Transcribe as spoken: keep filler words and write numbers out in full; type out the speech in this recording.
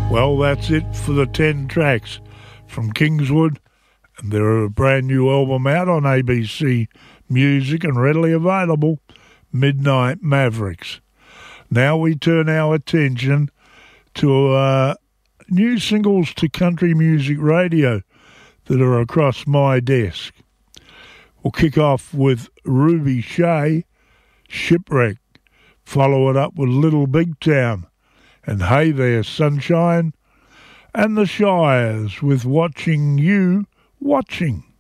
Well, that's it for the ten tracks from Kingswood, and they're a brand new album out on A B C Music and readily available, Midnight Mavericks. Now we turn our attention to uh, new singles to country music radio that are across my desk. We'll kick off with Ruby Shea, Shipwreck, follow it up with Little Big Town and Hey There Sunshine, and the Shires with Watching You Watching.